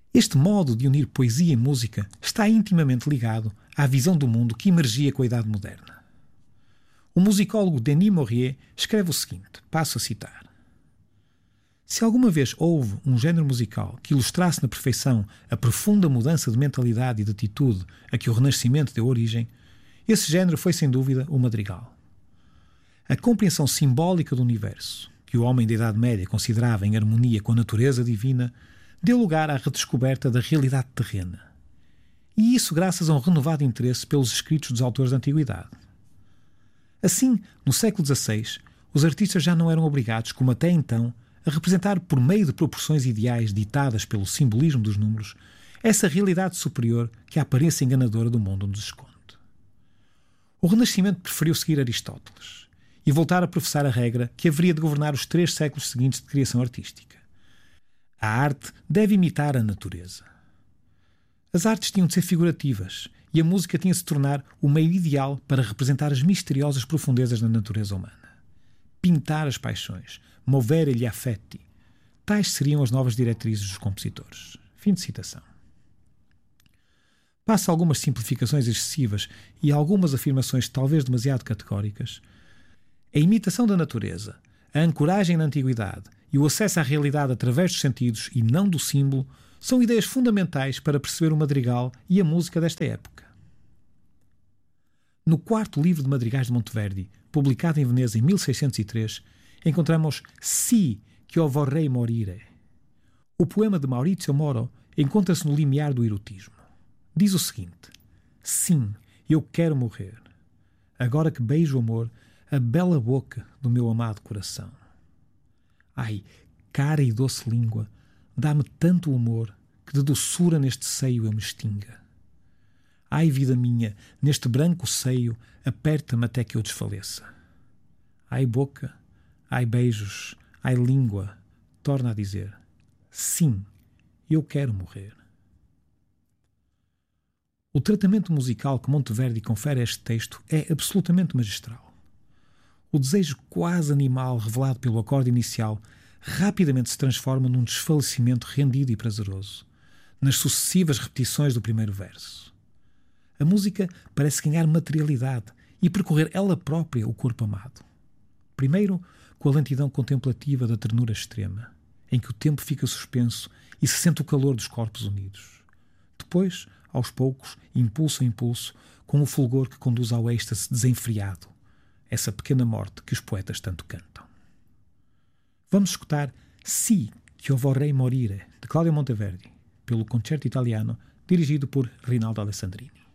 Este modo de unir poesia e música está intimamente ligado à visão do mundo que emergia com a Idade Moderna. O musicólogo Denis Maurier escreve o seguinte, passo a citar: se alguma vez houve um género musical que ilustrasse na perfeição a profunda mudança de mentalidade e de atitude a que o Renascimento deu origem, esse género foi sem dúvida o madrigal. A compreensão simbólica do universo, que o homem da Idade Média considerava em harmonia com a natureza divina, deu lugar à redescoberta da realidade terrena. E isso graças a um renovado interesse pelos escritos dos autores da Antiguidade. Assim, no século XVI, os artistas já não eram obrigados, como até então, a representar por meio de proporções ideais ditadas pelo simbolismo dos números, essa realidade superior que a aparência enganadora do mundo nos esconde. O Renascimento preferiu seguir Aristóteles e voltar a professar a regra que haveria de governar os 3 séculos seguintes de criação artística. A arte deve imitar a natureza. As artes tinham de ser figurativas e a música tinha de se tornar o meio ideal para representar as misteriosas profundezas da natureza humana. Pintar as paixões, movere gli affetti. Tais seriam as novas diretrizes dos compositores. Fim de citação. Passa algumas simplificações excessivas e algumas afirmações talvez demasiado categóricas. A imitação da natureza, a ancoragem na antiguidade e o acesso à realidade através dos sentidos e não do símbolo são ideias fundamentais para perceber o madrigal e a música desta época. No 4º livro de madrigais de Monteverdi, publicado em Veneza em 1603, encontramos Si che io vorrei morire. O poema de Maurizio Moro encontra-se no limiar do erotismo. Diz o seguinte: sim, eu quero morrer. Agora que beijo o amor, a bela boca do meu amado coração. Ai, cara e doce língua, dá-me tanto humor que de doçura neste seio eu me extinga. Ai, vida minha, neste branco seio, aperta-me até que eu desfaleça. Ai, boca, ai, beijos, ai, língua, torna a dizer: sim, eu quero morrer. O tratamento musical que Monteverdi confere a este texto é absolutamente magistral. O desejo quase animal revelado pelo acorde inicial rapidamente se transforma num desfalecimento rendido e prazeroso, nas sucessivas repetições do primeiro verso. A música parece ganhar materialidade e percorrer ela própria o corpo amado. Primeiro, com a lentidão contemplativa da ternura extrema, em que o tempo fica suspenso e se sente o calor dos corpos unidos. Depois, aos poucos, impulso a impulso, com o fulgor que conduz ao êxtase desenfreado, essa pequena morte que os poetas tanto cantam. Vamos escutar Si che io vorrei morire, de Claudio Monteverdi, pelo Concerto Italiano, dirigido por Rinaldo Alessandrini.